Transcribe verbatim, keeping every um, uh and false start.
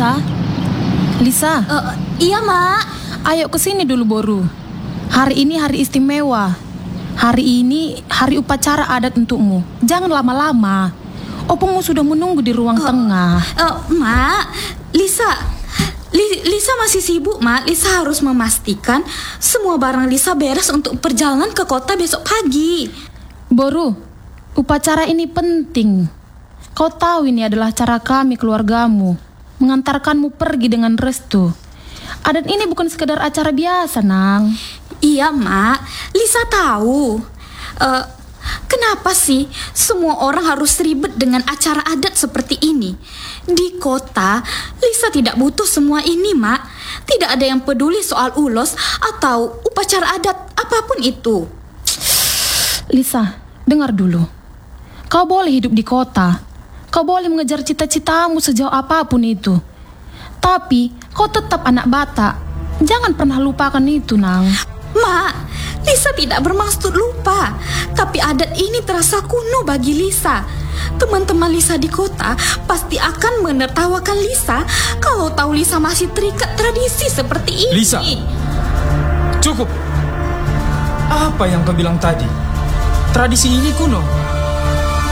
Lisa? Lisa? Uh, iya, Mak. Ayo kesini dulu, Boru. Hari ini hari istimewa. Hari ini hari upacara adat untukmu. Jangan lama-lama. Opungmu sudah menunggu di ruang uh, tengah. Uh, Mak, Lisa... Lisa masih sibuk, Mak. Lisa harus memastikan semua barang Lisa beres untuk perjalanan ke kota besok pagi. Boru, upacara ini penting. Kau tahu ini adalah cara kami keluargamu mengantarkanmu pergi dengan restu. Adat ini bukan sekedar acara biasa, Nang. Iya, Mak. Lisa tahu. Uh, kenapa sih semua orang harus ribet dengan acara adat seperti ini? Di kota, Lisa tidak butuh semua ini, Mak. Tidak ada yang peduli soal ulos atau upacara adat apapun itu. Lisa, dengar dulu. Kau boleh hidup di kota. Kau boleh mengejar cita-citamu sejauh apapun itu. Tapi, kau tetap anak Batak. Jangan pernah lupakan itu, Nang. Mak, Lisa tidak bermaksud lupa. Tapi adat ini terasa kuno bagi Lisa. Teman-teman Lisa di kota pasti akan menertawakan Lisa kalau tahu Lisa masih terikat tradisi seperti ini. Lisa, cukup. Apa yang kau bilang tadi? Tradisi ini kuno.